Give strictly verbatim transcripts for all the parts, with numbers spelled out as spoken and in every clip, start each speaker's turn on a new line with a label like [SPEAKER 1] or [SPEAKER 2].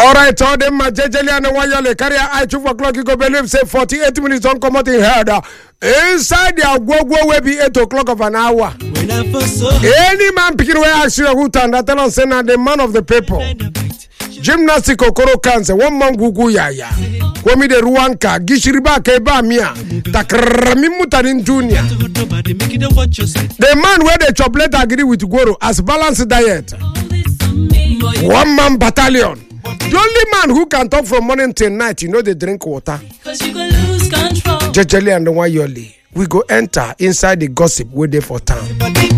[SPEAKER 1] All right, all them Jejeli and Wayale carry I two o'clock. You go believe say forty-eight minutes on come out in herder. Inside their go go will be eight o'clock of an hour. Any man picking away actually who turn that tell us na the man of the people. Gymnastic okoro cancer one man gugu yaya. Kwemi de Ruanka Gishiriba Keba Mia Takramimutan Junior. The man where the chocolate agree with Goro as balanced diet. One man battalion. The only man who can talk from morning till night, you know, they drink water. Jejeli and Wayoli. We go enter inside the gossip we there for town.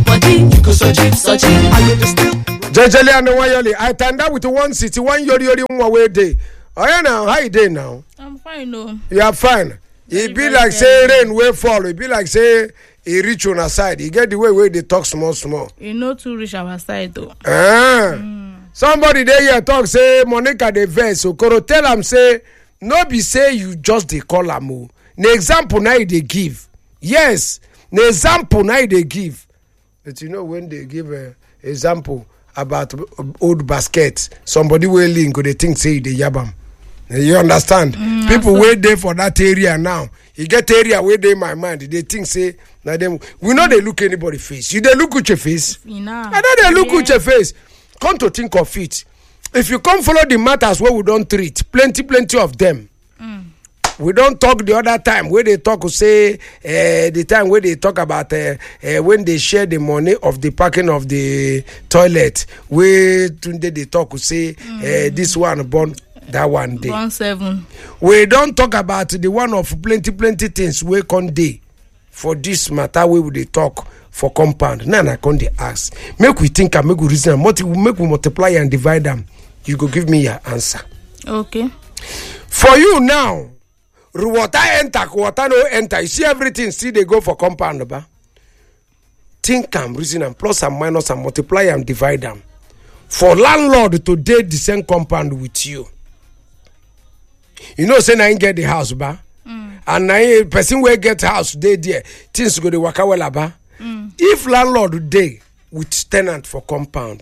[SPEAKER 1] Jejeli and Wayoli. I turned up with one city, one yori yori one way day. Oh yeah, now how you day now?
[SPEAKER 2] I'm fine, no.
[SPEAKER 1] You are fine. It be like say rain will fall. It be like say he reach on our side. You get the way where they talk small small.
[SPEAKER 2] You know to reach our side though.
[SPEAKER 1] Ah. Mm. Somebody there here talk say Monica the verse. So Koro tell him say no be say you just they call am o. The example now they give. Yes, the example now they give. But you know when they give an example about old baskets, somebody will link go they think say they yabam. You understand? Mm, people so- wait there for that area now. You get area where they in my mind. They think say now them we know they look anybody face. You they look at your face.
[SPEAKER 2] You know.
[SPEAKER 1] And then they look yeah. at your face. Come to think of it. If you come follow the matters where we don't treat, plenty, plenty of them. Mm. We don't talk the other time where they talk say uh, the time where they talk about uh, uh, when they share the money of the parking of the toilet. Where today they talk say mm. uh, this one born that one day.
[SPEAKER 2] One seven.
[SPEAKER 1] We don't talk about the one of plenty, plenty things we can day for this matter where they talk. For compound, now I can't ask. Make we think and make we reason. Make we multiply and divide them. You go give me your answer.
[SPEAKER 2] Okay.
[SPEAKER 1] For you now, water enter, water no enter. You see everything. See they go for compound, ba. Think and reason and plus and minus and multiply and divide them. For landlord to date the same compound with you. You know, say I ain't get the house, ba. Mm. And now person will get house they there. Things go to waka well, ba. Mm. If landlord day with tenant for compound,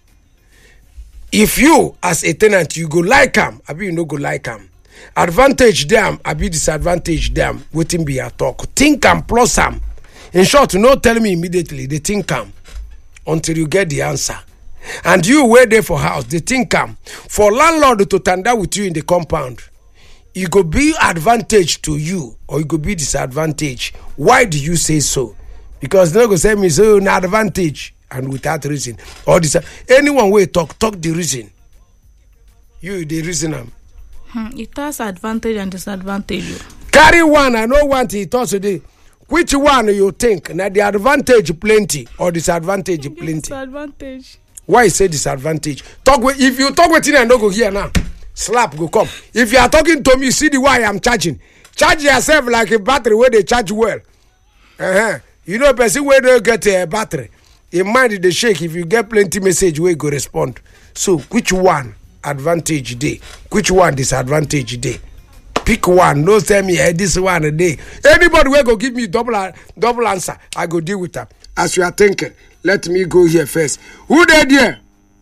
[SPEAKER 1] if you as a tenant you go like them, I be you no go like them. Advantage them, I be disadvantage them. Waiting be a talk. Think and plus them. In short, no tell me immediately. They think them until you get the answer. And you wait there for house. They think them for landlord to tanda with you in the compound. It could be advantage to you or it could be disadvantage. Why do you say so? Because they're going to say me so an advantage and without reason. Or this anyone will talk, talk the reason. You the reason am.
[SPEAKER 2] Hmm, it has advantage and disadvantage.
[SPEAKER 1] Carry one, I know one thing it talks today. Which one you think? Now the advantage plenty or disadvantage plenty?
[SPEAKER 2] Disadvantage.
[SPEAKER 1] Why say disadvantage? Talk with if you talk with me and don't go here now. Slap go come. If you are talking to me, see the way I'm charging. Charge yourself like a battery where they charge well. Uh-huh. You know, person where they get a battery, in mind they shake. If you get plenty message, where you go respond. So, which one advantage day? Which one disadvantage day? Pick one. No tell me hey, this one a day. Anybody will go give me double double answer. I go deal with that. As you are thinking, let me go here first. Who there there?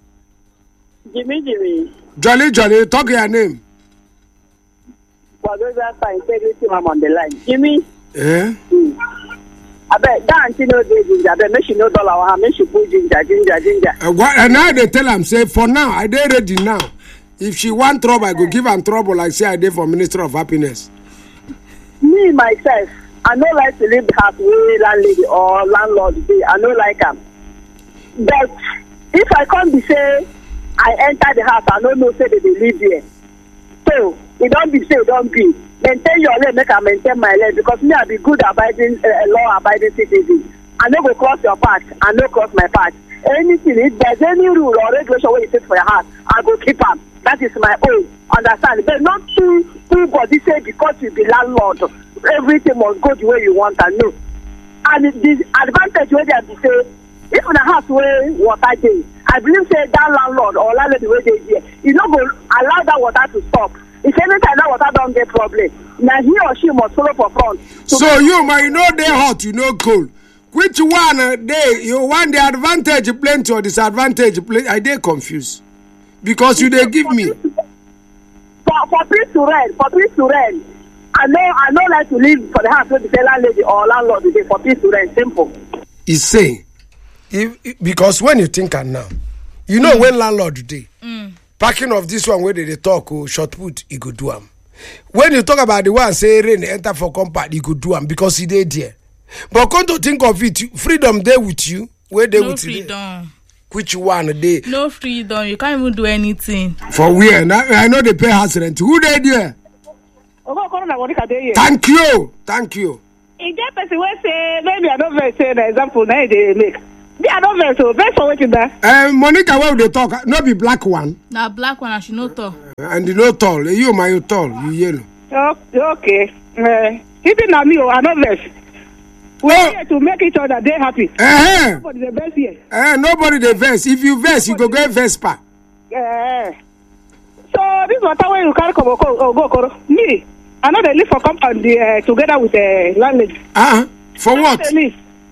[SPEAKER 3] Jimmy, Jimmy.
[SPEAKER 1] Jolly, Jolly. Talk your name.
[SPEAKER 3] For those that are integrity, I'm on the line. Jimmy.
[SPEAKER 1] Yeah.
[SPEAKER 3] Mm. I bet that you know the ginger. I bet make you know dollar. I make you put ginger, ginger, ginger.
[SPEAKER 1] Uh, what, and now they tell him say for now I dey ready now. If she want trouble, I go give am trouble like say I did for Minister of Happiness.
[SPEAKER 3] Me myself, I no like to live the house where landlady or landlord dey. I no like am. But if I come be say I enter the house, I don't know say they dey live there. So it don't be say it don't be. Maintain your lane, make I maintain my lane because me I be good abiding, uh, law abiding citizen. I no go cross your path, I no cross my path. Anything, if there's any rule or regulation where you take for your house, I go keep am. That is my own. Understand? But not two two body say because you be landlord, everything must go the way you want and no. And the advantage where they be say, if in a house where water dey, I believe say that landlord or landlady where they there, you no go allow that water to stop. If anytime that water don't get problem, now he or she must follow for front.
[SPEAKER 1] So, so you might you know they hot, you know cold. Which one uh, they you want the advantage plenty or disadvantage plenty? I dey confused because you they give me.
[SPEAKER 3] for for peace to rent, for peace to rent. I know I know like to live for the house where the landlady or landlord dey for peace to rent. Simple.
[SPEAKER 1] He's saying, if, if, because when you think and now, you know mm. when landlord dey, mm. parking of this one where they, they talk or short put, he could do them. When you talk about the one say rain enter for compound, he could do them because he did there. But come to think of it, freedom there with you, where they
[SPEAKER 2] no
[SPEAKER 1] with
[SPEAKER 2] freedom.
[SPEAKER 1] you. Which one they?
[SPEAKER 2] No freedom. You can't even do anything.
[SPEAKER 1] For where? I know they pay house rent. Who they there? Thank you. Thank you.
[SPEAKER 3] In that person will say, maybe I don't say an example now they make. Me, I don't very so. Very for what you there.
[SPEAKER 1] Uh, Monica, what they talk? No be black one.
[SPEAKER 2] Now black one, and she no tall.
[SPEAKER 1] And you no tall. You my you tall. You yellow.
[SPEAKER 3] Oh, okay. Uh, even now me, I don't vex. We are here to make each other day happy.
[SPEAKER 1] Uh-huh.
[SPEAKER 3] Nobody the best here.
[SPEAKER 1] Uh, nobody the verse. If you verse, you go get Vespa.
[SPEAKER 3] Yeah. So this was how you can't go go go. Me, I know they live for compound uh, together with the uh, landlady.
[SPEAKER 1] Uh-huh. For I what?
[SPEAKER 3] They live.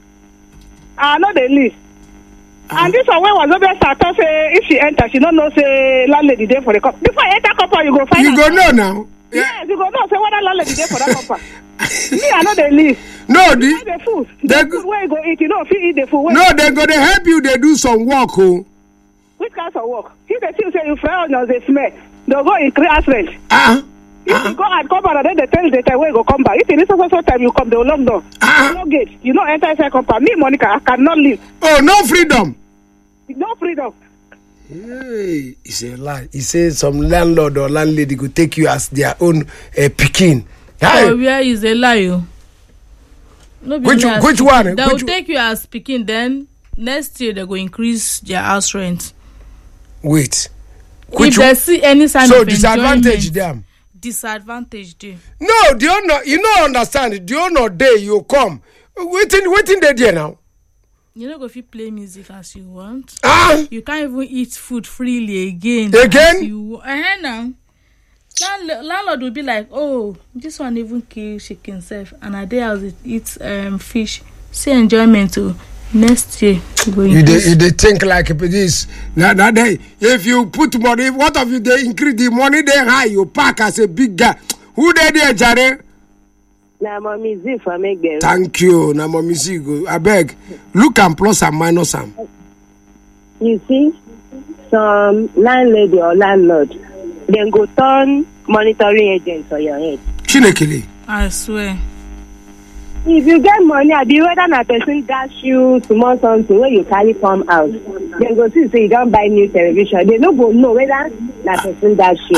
[SPEAKER 3] I know they live. Uh-huh. And this one was obvious. I thought say if she enter, she don't know say landlady there for the compound. Before you enter compound, you go find.
[SPEAKER 1] You go know now.
[SPEAKER 3] Yeah. Yes, you go know say what that landlady there for that compound. Me, I know they live.
[SPEAKER 1] No,
[SPEAKER 3] the, the food. The food where you go eat, you know, if you eat the food.
[SPEAKER 1] No, they go to help you. They do some work, oh.
[SPEAKER 3] Which kind of work? If they still say you fry onions, they smell. They'll go increase rent.
[SPEAKER 1] Uh-huh.
[SPEAKER 3] If uh-huh. you go and come back, and then they tell you the time where you go come back. If it is so time you come, they will lock door. Uh-huh. No gate. You know, enter inside compound. Me, Monica, I cannot leave.
[SPEAKER 1] Oh, no freedom.
[SPEAKER 3] No freedom.
[SPEAKER 1] Hey, it's a lie. He says some landlord or landlady could take you as their own uh, picking.
[SPEAKER 2] Oh, where is a lie? No,
[SPEAKER 1] which which one?
[SPEAKER 2] They
[SPEAKER 1] which
[SPEAKER 2] will take you as speaking. Then next year they go increase their house rent.
[SPEAKER 1] Wait.
[SPEAKER 2] Which if they see any sign
[SPEAKER 1] so
[SPEAKER 2] of
[SPEAKER 1] disadvantage them.
[SPEAKER 2] Disadvantage them.
[SPEAKER 1] No, the owner, you don't understand. The owner day you come. Waiting, waiting the day now.
[SPEAKER 2] You know, if you play music as you want,
[SPEAKER 1] ah,
[SPEAKER 2] you can't even eat food freely again.
[SPEAKER 1] Again?
[SPEAKER 2] You uh-huh, now. Landlord, landlord will be like, oh, this one even kill chicken self, and a day I will eat um fish. See enjoyment too. Next year you
[SPEAKER 1] you they, you they think like this. That, that day, if you put money, what of you they increase the money they high, you pack as a big guy. Who they there, Jare?
[SPEAKER 3] Na mommy Z for make them.
[SPEAKER 1] Thank you, na mommy Z go. I beg, look and plus and minus some.
[SPEAKER 3] You see, some landlady or landlord, then go turn monitoring agent for your head.
[SPEAKER 1] Chinekele.
[SPEAKER 2] I swear.
[SPEAKER 3] If you get money, I be whether na person dash you small something where you carry come out. Then go see say you don't buy new television. They no go know whether na person dash you.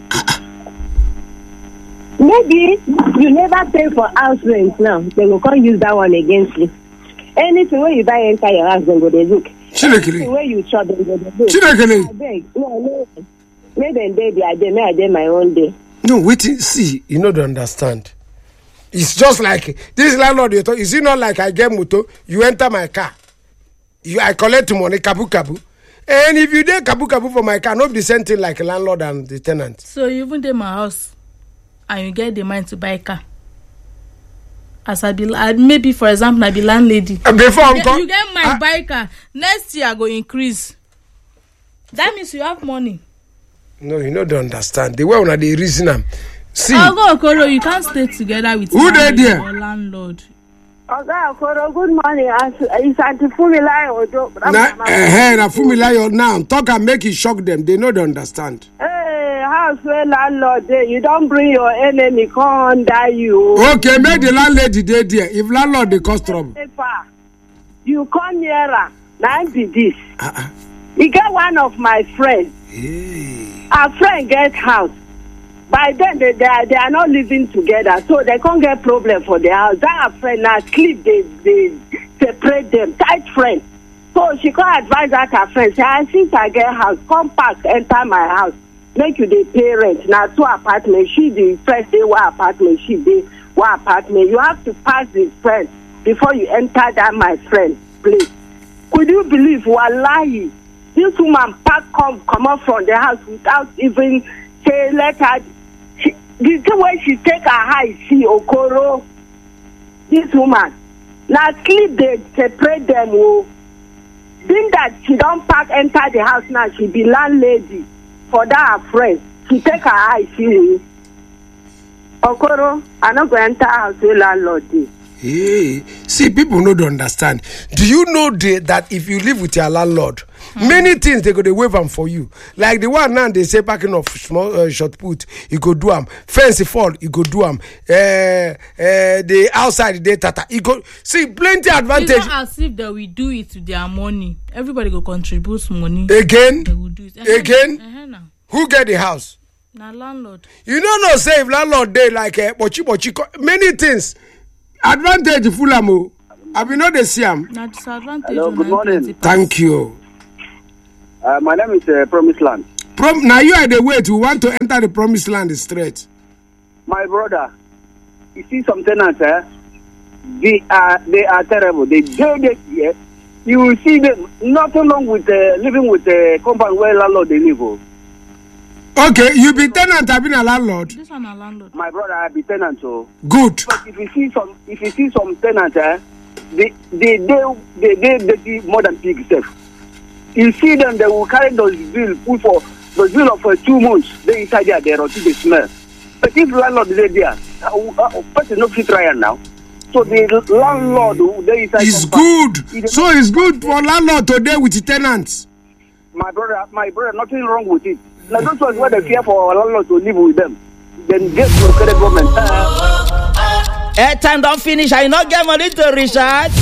[SPEAKER 3] Maybe you never pay for house rent now. They will come use that one against you. Anything where you buy enter your house, then go they look.
[SPEAKER 1] Chinekele.
[SPEAKER 3] Where you shop, then go they look.
[SPEAKER 1] Chinekele.
[SPEAKER 3] I beg. No, no. Make them day their day, may I day my own day.
[SPEAKER 1] No, wait, see, you know, to understand. It's just like this landlord. You talk, is it not like I get motor? You enter my car, you I collect money, kabu kabu, and if you did kabu kabu for my car, not the same thing like a landlord and the tenant.
[SPEAKER 2] So you even dey my house, and you get the mind to buy a car. As I be, uh, maybe for example, I be landlady.
[SPEAKER 1] Uh, before
[SPEAKER 2] you get, you get my uh, buy a car. Next year I go increase. That means you have money.
[SPEAKER 1] No, you know, don't understand the way when they reason them. See,
[SPEAKER 2] Oga Okoro, you can't stay together with
[SPEAKER 1] who they there?
[SPEAKER 2] Or landlord.
[SPEAKER 3] Oga Okoro, good morning. It's Auntie Fumilayo Ojo.
[SPEAKER 1] Na eh na Fumilayo now. Talk and make it shock them. They know they understand.
[SPEAKER 3] Hey, house where landlord dey, you don't bring your enemy come under you.
[SPEAKER 1] Okay, make the landlady dey there. If landlord dey cause trouble.
[SPEAKER 3] You come nearer. Now be this.
[SPEAKER 1] Uh-uh.
[SPEAKER 3] You get one of my friends.
[SPEAKER 1] Hey.
[SPEAKER 3] Our friend get house. By then they, they, are, they are not living together, so they can't get problem for the house. That friend now sleep, they, they separate them, tight friends. So she can't advise that her friend, say, I since I get house, come back, enter my house, make you the parent. Now two apartments, she the first day one apartment, she the one apartment. You have to pass the friend before you enter that my friend place. Could you believe, wallahi, this woman pack come come up from the house without even say let her. She, the way she take her high, see Okoro, this woman. Now sleep they separate them. Oh, being that she don't pack enter the house now, she be landlady for that her friend. she take her eye see me. Okoro, I no go enter house wey landlord dey.
[SPEAKER 1] Hey, see, people no dey understand. Do you know the, that if you live with your landlord, mm. many things they go to waive them for you. Like the one now they say parking of small uh, short put, you go do them. Fence fall, you go do them. Uh, uh, the outside they tata, you go see plenty advantage.
[SPEAKER 2] It's not as if that we do it with their money. Everybody go contribute money.
[SPEAKER 1] Again,
[SPEAKER 2] they will do it. Uh-huh.
[SPEAKER 1] Again,
[SPEAKER 2] Uh-huh, now.
[SPEAKER 1] Who get the house?
[SPEAKER 2] Now landlord.
[SPEAKER 1] You don't know say if landlord they like uh, bochi bochi many things. Advantage Fulamo. I be not the same.
[SPEAKER 2] Not disadvantage.
[SPEAKER 3] Hello, good morning.
[SPEAKER 1] Thank you.
[SPEAKER 3] Uh, my name is uh, Promised Land.
[SPEAKER 1] Prom- now you are the way to want to enter the promised land straight.
[SPEAKER 3] My brother, you see some tenants, eh? They are they are terrible. They go this year. You will see them nothing wrong with uh, living with a uh, compound where landlord they live. Oh.
[SPEAKER 1] Okay, you be tenant, I been a landlord.
[SPEAKER 2] This one a landlord.
[SPEAKER 3] My brother, I be tenant, so.
[SPEAKER 1] Good.
[SPEAKER 3] But if you see some, if you see some tenants, eh, they they they they they dirty more than pig stuff. You see them, they will carry those bills, put for those bill of uh, two months. They inside there, they rot, they smell. But if landlord is there, uh, uh, person no fit try now. So the landlord, they inside.
[SPEAKER 1] It's good. So it's good for landlord today with the tenants.
[SPEAKER 3] My brother, my brother, nothing wrong with it. Now those ones where they fear for our landlord to live with them, then get to the government. Uh,
[SPEAKER 4] Airtime don't finish, I not get money to recharge.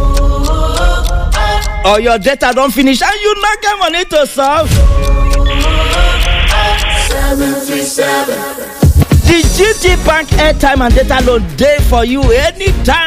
[SPEAKER 4] Or your data don't finish and you not get money to solve. seven three seven The G T Bank airtime and data load day for you anytime.